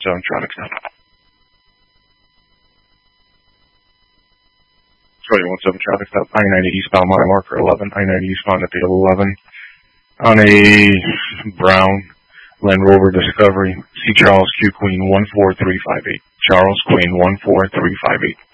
traffic stop? 2117 traffic stop, I-90 eastbound, mile marker 11, I-90 eastbound at the 11, on a brown Land Rover Discovery, C. Charles Q Queen 14358. Charles Queen 14358.